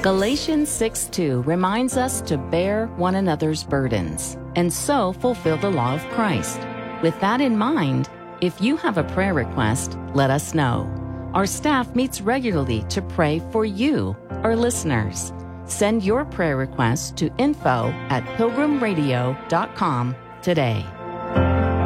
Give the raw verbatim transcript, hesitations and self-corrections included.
Galatians six two reminds us to bear one another's burdens and so fulfill the law of Christ. With that in mind, if you have a prayer request, let us know. Our staff meets regularly to pray for you, our listeners. Send your prayer requests to info at pilgrim radio dot com today.